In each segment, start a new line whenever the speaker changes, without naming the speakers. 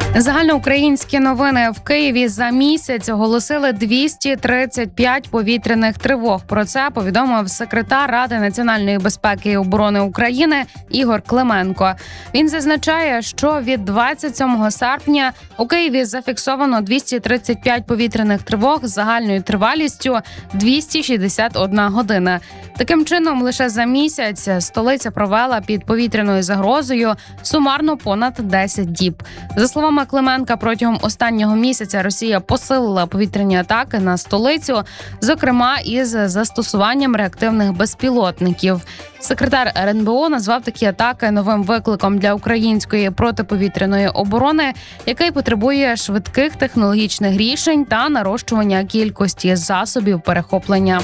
Загальноукраїнські новини. В Києві за місяць оголосили 235 повітряних тривог. Про це повідомив секретар Ради національної безпеки і оборони України Ігор Клименко. Він зазначає, що від 27 серпня у Києві зафіксовано 235 повітряних тривог з загальною тривалістю 261 година. Таким чином, лише за місяць столиця провела під повітряною загрозою сумарно понад 10 діб. За словами Клименка, протягом останнього місяця Росія посилила повітряні атаки на столицю, зокрема із застосуванням реактивних безпілотників. Секретар РНБО назвав такі атаки новим викликом для української протиповітряної оборони, який потребує швидких технологічних рішень та нарощування кількості засобів перехоплення.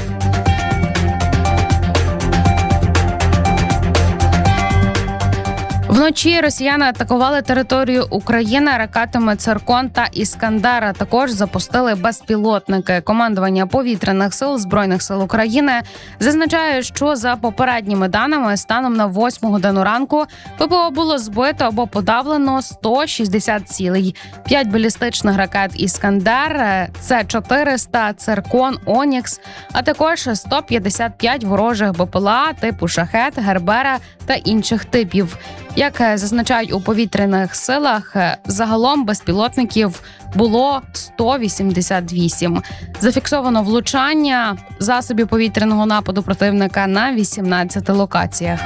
Вночі росіяни атакували територію України ракетами «Циркон» та «Іскандер». Також запустили безпілотники. Командування повітряних сил Збройних сил України зазначає, що за попередніми даними станом на 8 годину ранку ППО було збито або подавлено 160 цілей. 5 балістичних ракет «Іскандер», С-400, «Циркон», «Онікс», а також 155 ворожих БПЛА типу «Шахет», «Гербера» та інших типів. Як зазначають у повітряних силах, загалом безпілотників було 188. Зафіксовано влучання засобів повітряного нападу противника на 18 локаціях.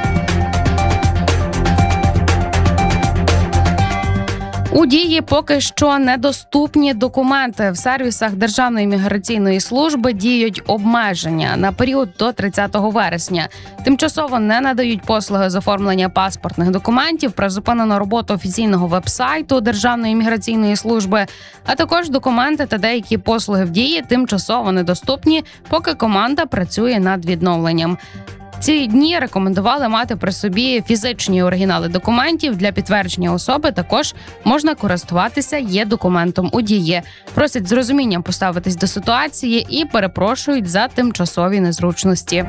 У дії поки що недоступні документи. В сервісах Державної міграційної служби діють обмеження на період до 30 вересня. Тимчасово не надають послуги з оформлення паспортних документів, призупинено роботу офіційного веб-сайту Державної міграційної служби, а також документи та деякі послуги в дії тимчасово недоступні, поки команда працює над відновленням. Ці дні рекомендували мати при собі фізичні оригінали документів для підтвердження особи. Також можна користуватися є-документом у дії. Просять з розумінням поставитись до ситуації і перепрошують за тимчасові незручності.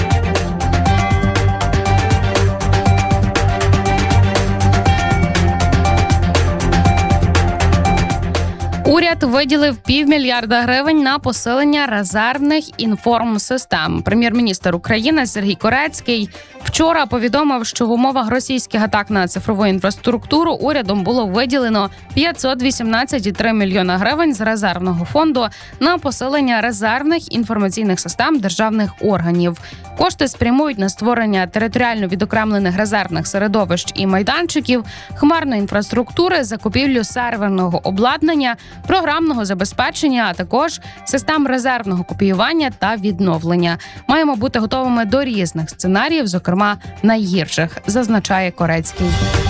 Уряд виділив $500 мільйона на посилення резервних інформсистем. Прем'єр-міністр України Сергій Корецький вчора повідомив, що в умовах російських атак на цифрову інфраструктуру урядом було виділено $518,3 мільйона з резервного фонду на посилення резервних інформаційних систем державних органів. Кошти спрямують на створення територіально відокремлених резервних середовищ і майданчиків, хмарної інфраструктури, закупівлю серверного обладнання, програмного забезпечення, а також систем резервного копіювання та відновлення. Маємо бути готовими до різних сценаріїв, зокрема найгірших, зазначає Корецький.